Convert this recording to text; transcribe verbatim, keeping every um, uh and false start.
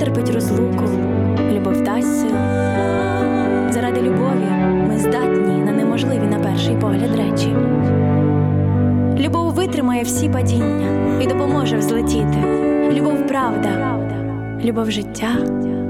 витерпить розлуку, любов дасть сил. Заради любові ми здатні на неможливі на перший погляд речі. Любов витримає всі падіння і допоможе взлетіти. Любов – правда, любов – життя,